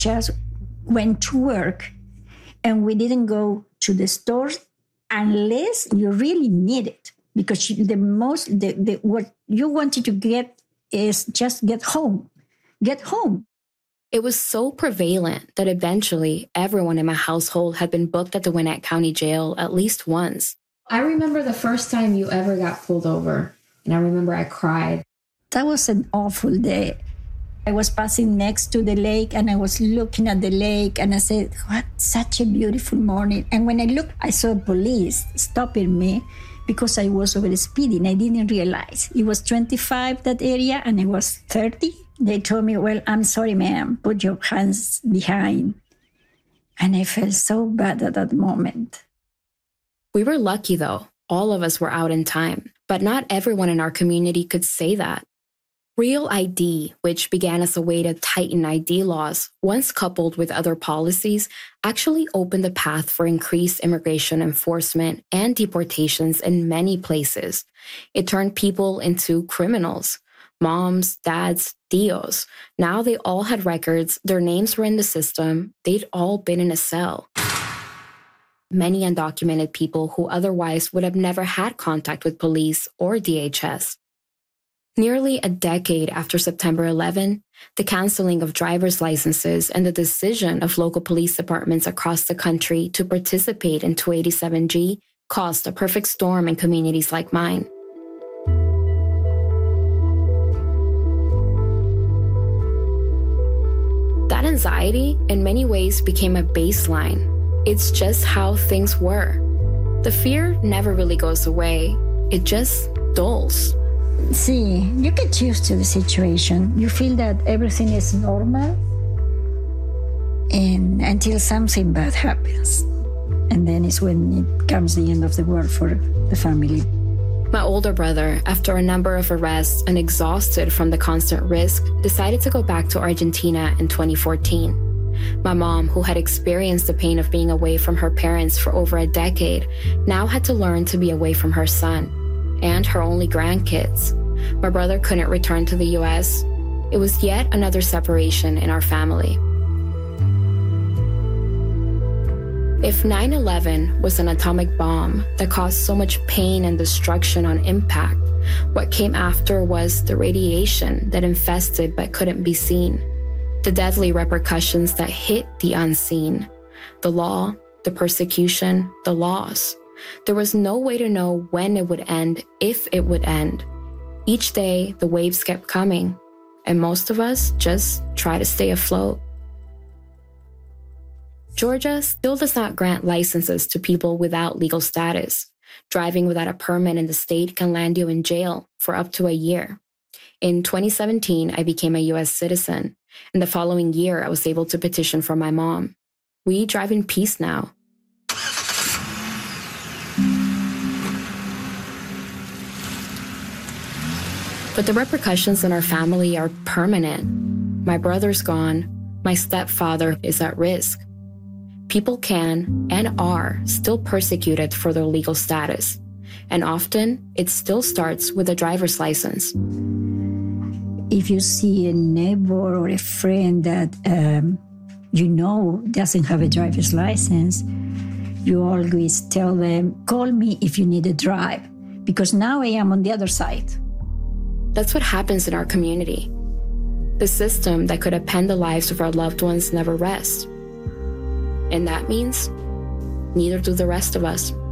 just went to work and we didn't go to the stores unless you really need it. Because what you wanted to get is just get home. Get home. It was so prevalent that eventually everyone in my household had been booked at the Gwinnett County Jail at least once. I remember the first time you ever got pulled over, and I remember I cried. That was an awful day. I was passing next to the lake and I was looking at the lake and I said, what, such a beautiful morning. And when I looked, I saw police stopping me because I was over speeding. I didn't realize. It was 25, that area, and I was 30. They told me, well, I'm sorry, ma'am, put your hands behind. And I felt so bad at that moment. We were lucky, though. All of us were out in time, but not everyone in our community could say that. Real ID, which began as a way to tighten ID laws, once coupled with other policies, actually opened the path for increased immigration enforcement and deportations in many places. It turned people into criminals. Moms, dads, tios. Now they all had records, their names were in the system, they'd all been in a cell. Many undocumented people who otherwise would have never had contact with police or DHS. Nearly a decade after September 11, the canceling of driver's licenses and the decision of local police departments across the country to participate in 287G caused a perfect storm in communities like mine. That anxiety, in many ways, became a baseline. It's just how things were. The fear never really goes away. It just dulls. See, you get used to the situation. You feel that everything is normal and until something bad happens. And then is when it comes the end of the world for the family. My older brother, after a number of arrests and exhausted from the constant risk, decided to go back to Argentina in 2014. My mom, who had experienced the pain of being away from her parents for over a decade, now had to learn to be away from her son and her only grandkids. My brother couldn't return to the U.S. It was yet another separation in our family. If 9/11 was an atomic bomb that caused so much pain and destruction on impact, what came after was the radiation that infested but couldn't be seen, the deadly repercussions that hit the unseen, the law, the persecution, the loss. There was no way to know when it would end, if it would end. Each day, the waves kept coming, and most of us just try to stay afloat. Georgia still does not grant licenses to people without legal status. Driving without a permit in the state can land you in jail for up to a year. In 2017, I became a U.S. citizen, and the following year, I was able to petition for my mom. We drive in peace now. But the repercussions in our family are permanent. My brother's gone. My stepfather is at risk. People can and are still persecuted for their legal status. And often, it still starts with a driver's license. If you see a neighbor or a friend that doesn't have a driver's license, you always tell them, call me if you need a drive, because now I am on the other side. That's what happens in our community. The system that could append the lives of our loved ones never rests. And that means neither do the rest of us.